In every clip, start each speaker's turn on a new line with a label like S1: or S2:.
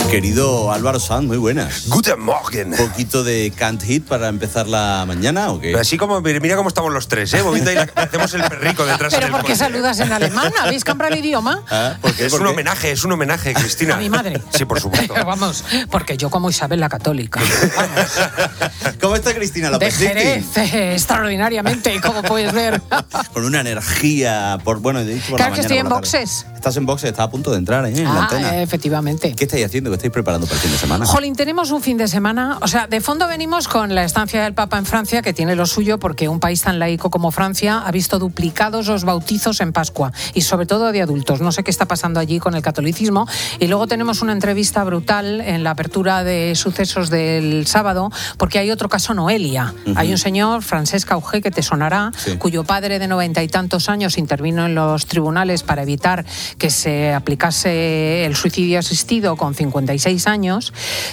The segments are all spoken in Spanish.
S1: Querido Álvaro Sanz, muy buenas.
S2: Guten Morgen.
S1: ¿Un poquito de Can't Hit para empezar la mañana o qué?
S2: Así como, mira cómo estamos los tres, moviendo ahí, hacemos el perrico detrás.
S3: ¿Pero por qué saludas en alemán? ¿Habéis cambiado el idioma?
S2: Porque es un homenaje, Cristina.
S3: ¿A mi madre?
S2: Sí, por supuesto.
S3: Vamos, porque yo como Isabel la Católica.
S1: ¿Cómo está Cristina López?
S3: De Jerez, extraordinariamente, como puedes ver.
S1: Con una energía, por la
S3: claro que estoy en boxes.
S1: Estás en boxes, estás a punto de entrar en la antena.
S3: Efectivamente.
S1: ¿Qué estáis haciendo? ¿Qué estáis preparando para el fin de semana?
S3: Jolín, tenemos un fin de semana. O sea, de fondo venimos con la estancia del Papa en Francia, que tiene lo suyo, porque un país tan laico como Francia ha visto duplicados los bautizos en Pascua, y sobre todo de adultos. No sé qué está pasando allí con el catolicismo. Y luego tenemos una entrevista brutal en la apertura de sucesos del sábado, porque hay otro caso Noelia. Hay un señor, Francesc Auger, que te sonará, cuyo padre de 90 y tantos años intervino en los tribunales para evitar que se aplicase el suicidio asistido con 56 años.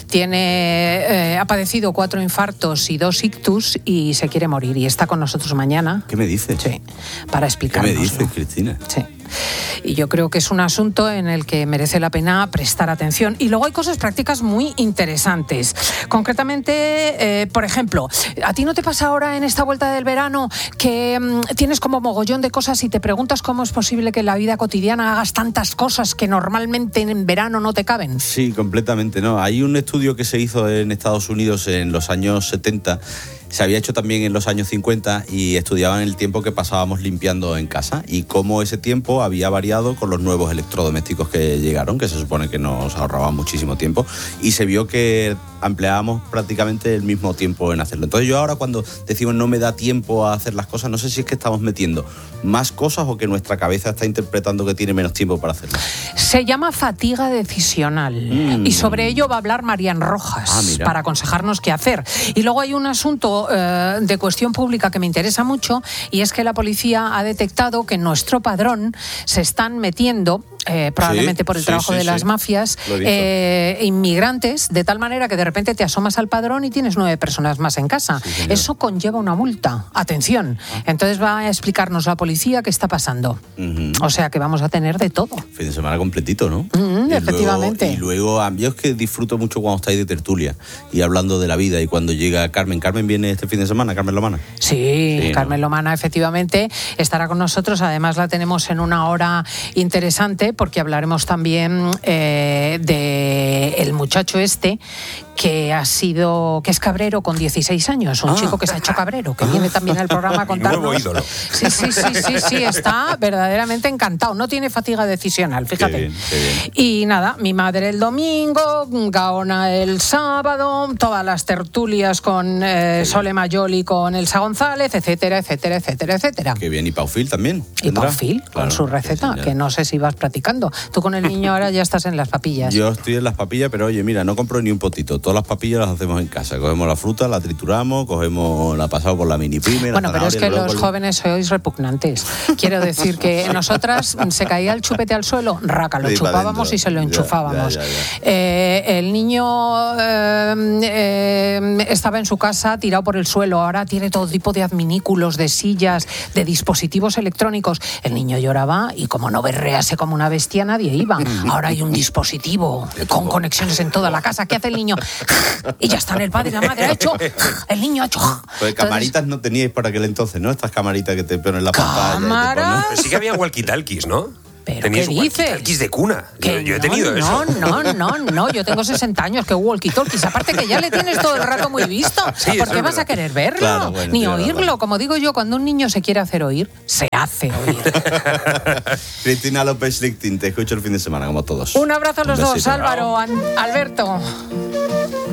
S3: Ha padecido 4 infartos y 2 ictus y se quiere morir, y está con nosotros mañana.
S1: ¿Qué me dices?
S3: Sí, para explicarnos.
S1: ¿Qué me dices, Cristina?
S3: Sí. Y yo creo que es un asunto en el que merece la pena prestar atención. Y luego hay cosas prácticas muy interesantes. Concretamente, por ejemplo, ¿a ti no te pasa ahora en esta vuelta del verano que tienes como mogollón de cosas y te preguntas cómo es posible que en la vida cotidiana hagas tantas cosas que normalmente en verano no te caben?
S1: Sí, completamente, ¿no? Hay un estudio que se hizo en Estados Unidos en los años 70. Se había hecho también en los años 50 y estudiaban el tiempo que pasábamos limpiando en casa y cómo ese tiempo había variado con los nuevos electrodomésticos que llegaron, que se supone que nos ahorraban muchísimo tiempo, y se vio que empleábamos prácticamente el mismo tiempo en hacerlo. Entonces yo ahora, cuando decimos no me da tiempo a hacer las cosas, no sé si es que estamos metiendo más cosas o que nuestra cabeza está interpretando que tiene menos tiempo para hacerlas.
S3: Se llama fatiga decisional y sobre ello va a hablar Marian Rojas para aconsejarnos qué hacer. Y luego hay un asunto de cuestión pública que me interesa mucho, y es que la policía ha detectado que en nuestro padrón se están metiendo, probablemente por el trabajo de las mafias, inmigrantes, de tal manera que de repente te asomas al padrón y tienes 9 personas más en casa. Sí, eso conlleva una multa. Atención. Entonces va a explicarnos la policía qué está pasando. O sea que vamos a tener de todo.
S1: Fin de semana completito, ¿no?
S3: Efectivamente.
S1: Y luego, yo es que disfruto mucho cuando estáis de tertulia y hablando de la vida, y cuando llega Carmen. ¿Carmen viene este fin de semana, Carmen Lomana?
S3: Sí, Carmen Lomana efectivamente estará con nosotros. Además la tenemos en una hora interesante, porque hablaremos también de el muchacho este que es cabrero con 16 años, un chico que se ha hecho cabrero, que viene también al programa a contarnos.
S2: Nuevo ídolo.
S3: Sí, está verdaderamente encantado, no tiene fatiga decisional, fíjate.
S1: Qué bien.
S3: Y nada, mi madre el domingo, Gaona el sábado, todas las tertulias con Sole Mayoli, con Elsa González, etcétera.
S1: Qué bien, y Paufil también.
S3: Y Paufil, con su receta, que no sé si vas practicando. Tú con el niño ahora ya estás en las papillas.
S1: Yo estoy en las papillas, pero oye, mira, no compro ni un potito. Todas las papillas las hacemos en casa. Cogemos la fruta, la trituramos, la pasamos por la mini pyme.
S3: Bueno, pero es que los jóvenes sois repugnantes. Quiero decir que nosotras se caía el chupete al suelo, raca, lo chupábamos y se lo enchufábamos.
S1: Ya.
S3: El niño estaba en su casa tirado por el suelo. Ahora tiene todo tipo de adminículos, de sillas, de dispositivos electrónicos. El niño lloraba y, como no berrease como una bestia, nadie iba. Ahora hay un dispositivo con conexiones en toda la casa. ¿Qué hace el niño? Y ya están el padre y la madre. El niño ha hecho.
S1: Pues camaritas no teníais para aquel entonces, ¿no? Estas camaritas que te ponen en la pantalla.
S3: ¿Cámaras?
S2: Pero sí que había walkie-talkies, ¿no?
S3: ¿Pero
S2: ¿teníais
S3: qué dices?
S2: walkie-talkies de cuna? Yo he tenido eso.
S3: No, yo tengo 60 años, que walkie-talkies. Aparte que ya le tienes todo el rato muy visto.
S2: Sí,
S3: ¿Por qué vas a querer verlo?
S1: Claro, bueno,
S3: ni oírlo. Como digo yo, cuando un niño se quiere hacer oír, se hace oír.
S1: Cristina López Lichtin, te escucho el fin de semana, como todos.
S3: Un abrazo a los dos,
S1: besito.
S3: Álvaro, Alberto.